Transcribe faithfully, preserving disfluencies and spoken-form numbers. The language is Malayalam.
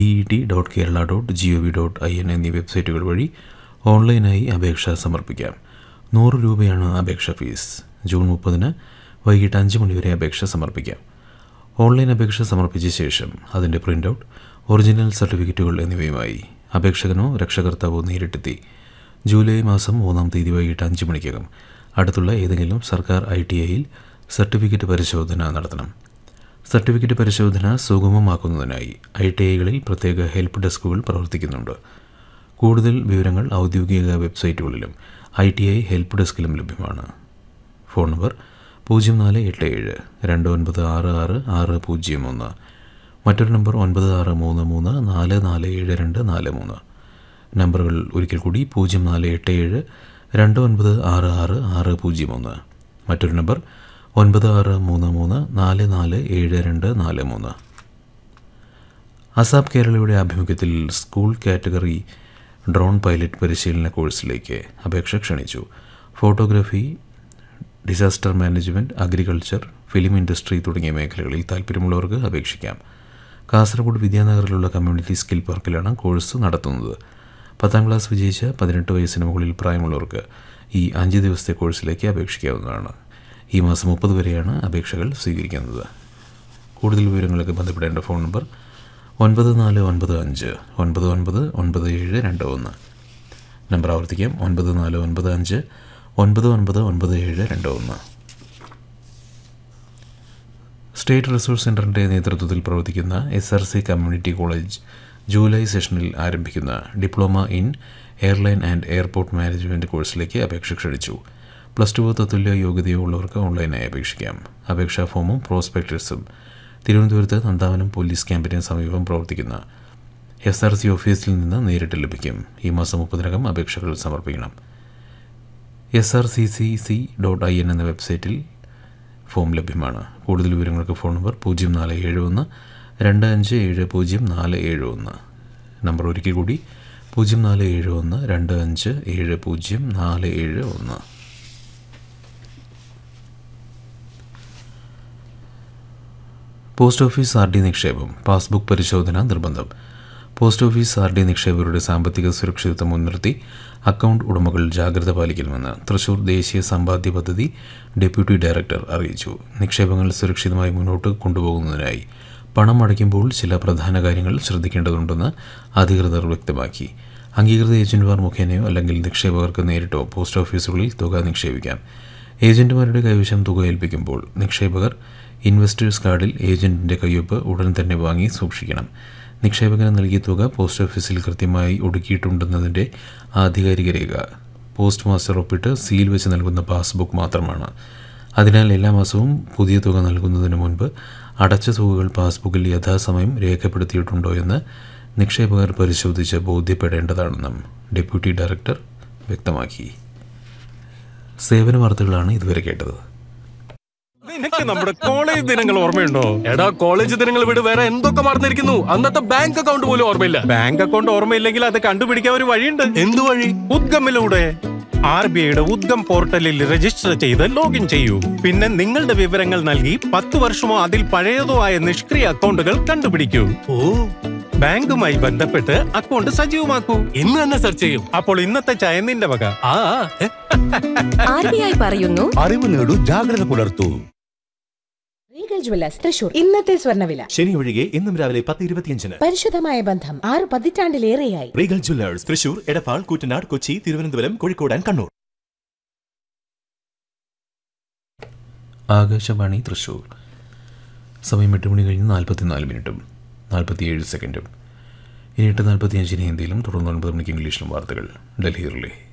E T dot Kerala dot G O V dot I N എന്നീ വെബ്സൈറ്റുകൾ വഴി ഓൺലൈനായി അപേക്ഷ സമർപ്പിക്കാം. നൂറ് രൂപയാണ് അപേക്ഷ ഫീസ്. ജൂൺ മുപ്പതിന് വൈകിട്ട് അഞ്ച് മണിവരെ അപേക്ഷ സമർപ്പിക്കാം. ഓൺലൈൻ അപേക്ഷ സമർപ്പിച്ച ശേഷം അതിൻ്റെ പ്രിൻ്റ് ഔട്ട്, ഒറിജിനൽ സർട്ടിഫിക്കറ്റുകൾ എന്നിവയുമായി അപേക്ഷകനോ രക്ഷകർത്താവോ നേരിട്ടെത്തി ജൂലൈ മാസം മൂന്നാം തീയതി വൈകിട്ട് അഞ്ച് മണിക്കകം അടുത്തുള്ള ഏതെങ്കിലും സർക്കാർ ഐ ടി ഐയിൽ സർട്ടിഫിക്കറ്റ് പരിശോധന നടത്തണം. സർട്ടിഫിക്കറ്റ് പരിശോധന സുഗമമാക്കുന്നതിനായി ഐ ടി ഐകളിൽ പ്രത്യേക ഹെൽപ്പ് ഡെസ്കുകൾ പ്രവർത്തിക്കുന്നുണ്ട്. കൂടുതൽ വിവരങ്ങൾ ഔദ്യോഗിക വെബ്സൈറ്റുകളിലും ഐ ടി ഐ ഹെൽപ്പ് ഡെസ്കിലും ലഭ്യമാണ്. ഫോൺ നമ്പർ പൂജ്യം നാല് എട്ട് ഏഴ് രണ്ട് ഒൻപത് ആറ് ആറ് ആറ് പൂജ്യം ഒന്ന്. മറ്റൊരു നമ്പർ ഒൻപത് ആറ് മൂന്ന് മൂന്ന് നാല് നാല് ഏഴ് രണ്ട് നാല് മൂന്ന്. നമ്പറുകൾ ഒരിക്കൽ കൂടി പൂജ്യം നാല് എട്ട് ഏഴ് രണ്ട് ഒൻപത് ആറ് ആറ് ആറ് പൂജ്യം ഒന്ന്. മറ്റൊരു നമ്പർ ഒൻപത് ആറ് മൂന്ന് മൂന്ന് നാല് നാല് ഏഴ് രണ്ട് നാല് മൂന്ന്. അസാപ് കേരളയുടെ ആഭിമുഖ്യത്തിൽ സ്കൂൾ കാറ്റഗറി ഡ്രോൺ പൈലറ്റ് പരിശീലന കോഴ്സിലേക്ക് അപേക്ഷ ക്ഷണിച്ചു. Photography, disaster management, agriculture, film industry തുടങ്ങിയ മേഖലകളിൽ താൽപ്പര്യമുള്ളവർക്ക് അപേക്ഷിക്കാം. കാസർഗോഡ് വിദ്യാനഗറിലുള്ള കമ്മ്യൂണിറ്റി സ്കിൽ പാർക്കിലാണ് കോഴ്സ് നടത്തുന്നത്. പത്താം ക്ലാസ് വിജയിച്ച പതിനെട്ട് വയസ്സിന് മുകളിൽ പ്രായമുള്ളവർക്ക് ഈ അഞ്ച് ദിവസത്തെ കോഴ്സിലേക്ക് അപേക്ഷിക്കാവുന്നതാണ്. ഈ മാസം മുപ്പത് വരെയാണ് അപേക്ഷകൾ സ്വീകരിക്കുന്നത്. കൂടുതൽ വിവരങ്ങൾക്ക് ബന്ധപ്പെടേണ്ട ഫോൺ നമ്പർ ഒൻപത് നാല് ഒൻപത് അഞ്ച് ഒൻപത് ഒൻപത് ഒൻപത് ഏഴ് രണ്ട് ഒന്ന്. നമ്പർ ആവർത്തിക്കാം, ഒൻപത് നാല് ഒൻപത് അഞ്ച് ഒൻപത് ഒൻപത് ഒൻപത് ഏഴ് രണ്ട് ഒന്ന്. സ്റ്റേറ്റ് റിസോഴ്സ് സെൻ്ററിൻ്റെ നേതൃത്വത്തിൽ പ്രവർത്തിക്കുന്ന S R C community college July സെഷനിൽ ആരംഭിക്കുന്ന diploma in airline and airport management കോഴ്സിലേക്ക് അപേക്ഷ ക്ഷണിച്ചു. പ്ലസ് ടു തത്തുല്യ യോഗ്യതയോ ഉള്ളവർക്ക് ഓൺലൈനായി അപേക്ഷിക്കാം. അപേക്ഷാ ഫോമും പ്രോസ്പെക്ടസും തിരുവനന്തപുരത്ത് നന്ദാവനം പോലീസ് ക്യാമ്പിന് സമീപം പ്രവർത്തിക്കുന്ന എസ് ആർ സി ഓഫീസിൽ നിന്ന് നേരിട്ട് ലഭിക്കും. ഈ മാസം മുപ്പതിനകം അപേക്ഷകൾ സമർപ്പിക്കണം. S R C C C dot I N എന്ന വെബ്സൈറ്റിൽ ഫോം ലഭ്യമാണ്. കൂടുതൽ വിവരങ്ങൾക്ക് ഫോൺ നമ്പർ പൂജ്യം നാല് ഏഴ് ഒന്ന് രണ്ട് അഞ്ച് ഏഴ് പൂജ്യം നാല് ഏഴ് ഒന്ന്. നമ്പർ ഒരിക്കൽ കൂടി പൂജ്യം നാല് ഏഴ് ഒന്ന് രണ്ട് അഞ്ച് ഏഴ് പൂജ്യം നാല് ഏഴ് ഒന്ന്. പോസ്റ്റ് ഓഫീസ് ആർ ഡി നിക്ഷേപം പാസ്ബുക്ക് പരിശോധന നിർബന്ധം. പോസ്റ്റ് ഓഫീസ് ആർ ഡി നിക്ഷേപകരുടെ സാമ്പത്തിക സുരക്ഷിതത്വം മുൻനിർത്തി അക്കൗണ്ട് ഉടമകൾ ജാഗ്രത പാലിക്കണമെന്ന് തൃശൂർ ദേശീയ സമ്പാദ്യ പദ്ധതി ഡെപ്യൂട്ടി ഡയറക്ടർ അറിയിച്ചു. നിക്ഷേപങ്ങൾ സുരക്ഷിതമായി മുന്നോട്ട് കൊണ്ടുപോകുന്നതിനായി പണം അടയ്ക്കുമ്പോൾ ചില പ്രധാന കാര്യങ്ങൾ ശ്രദ്ധിക്കേണ്ടതുണ്ടെന്ന് അധികൃതർ വ്യക്തമാക്കി. അംഗീകൃത ഏജന്റുമാർ മുഖേനയോ അല്ലെങ്കിൽ നിക്ഷേപകർക്ക് നേരിട്ടോ പോസ്റ്റ് ഓഫീസുകളിൽ തുക നിക്ഷേപിക്കാം. ഏജന്റുമാരുടെ കൈവശം തുക ഏൽപ്പിക്കുമ്പോൾ നിക്ഷേപകർ ഇൻവെസ്റ്റേഴ്സ് കാർഡിൽ ഏജന്റിൻ്റെ കയ്യൊപ്പ് ഉടൻ തന്നെ വാങ്ങി സൂക്ഷിക്കണം. നിക്ഷേപകന് നൽകിയ തുക പോസ്റ്റ് ഓഫീസിൽ കൃത്യമായി ഒടുക്കിയിട്ടുണ്ടെന്നതിൻ്റെ ആധികാരിക രേഖ പോസ്റ്റ് മാസ്റ്റർ ഒപ്പിട്ട് സീൽ വെച്ച് നൽകുന്ന പാസ്ബുക്ക് മാത്രമാണ്. അതിനാൽ എല്ലാ മാസവും പുതിയ തുക നൽകുന്നതിന് മുൻപ് അടച്ച തുകകൾ പാസ്ബുക്കിൽ യഥാസമയം രേഖപ്പെടുത്തിയിട്ടുണ്ടോ എന്ന് നിക്ഷേപകർ പരിശോധിച്ച് ബോധ്യപ്പെടേണ്ടതാണെന്നും ഡെപ്യൂട്ടി ഡയറക്ടർ വ്യക്തമാക്കി. സേവന വാർത്തകളാണ് ഇതുവരെ കേട്ടത്. നിനക്ക് നമ്മുടെ കോളേജ് ദിനങ്ങൾ ഓർമ്മയുണ്ടോ? എടാ, കോളേജ് ദിനങ്ങൾ വിട്, വേറെ എന്തൊക്കെ മറന്നിരിക്കുന്നു. അന്നത്തെ ബാങ്ക് അക്കൗണ്ട് പോലും ഓർമ്മയില്ല. ബാങ്ക് അക്കൗണ്ട് ഓർമ്മയില്ലെങ്കിൽ അത് കണ്ടുപിടിക്കാൻ ഒരു വഴിയുണ്ട്. എന്ത് വഴി? ഉദ്ഗമിലൂടെ. ആർ ബി ഐയുടെ ഉദ്ഗം പോർട്ടലിൽ രജിസ്റ്റർ ചെയ്ത് ലോഗിൻ ചെയ്യൂ. പിന്നെ നിങ്ങളുടെ വിവരങ്ങൾ നൽകി പത്ത് വർഷമോ അതിൽ പഴയതോ ആയ നിഷ്ക്രിയ അക്കൗണ്ടുകൾ കണ്ടുപിടിക്കൂ. ഓ, ബാങ്കുമായി ബന്ധപ്പെട്ട് അക്കൗണ്ട് സജീവമാക്കൂ. ഇന്ന് തന്നെ സെർച്ച് ചെയ്യും. അപ്പോൾ ഇന്നത്തെ ചായ നിന്റെ വക. ആ ആർ ബി ഐ പറയുന്നു, അറിവ് നേടൂ, ജാഗ്രത പുലർത്തൂ. Regal Jewellers Thrissur. ഇന്നത്തെ സ്വർണ്ണവില ശനി ഒഴികെ ഇന്നും രാവിലെ പത്ത് ഇരുപത്തിയഞ്ചിന്. പരിശുദ്ധമായ ബന്ധം ആറ് പതിറ്റാണ്ടിലേറെയായി. Regal Jewellers Thrissur, Edappal, Koottanad, Kochi, Thiruvananthapuram, Kozhikode and Kannur. Akashvani Thrissur. സമയം എട്ട് മണി കഴിഞ്ഞ് നാൽപ്പത്തിനാല് മിനിറ്റും നാൽപ്പത്തിയേഴ് സെക്കൻഡും. ഇനി എട്ട് നാൽപ്പത്തിയഞ്ചിന് ഹിന്ദിയിലും തുടർന്ന് ഒൻപത് മണിക്ക് ഇംഗ്ലീഷിലും വാർത്തകൾ ഡൽഹി റിലേ.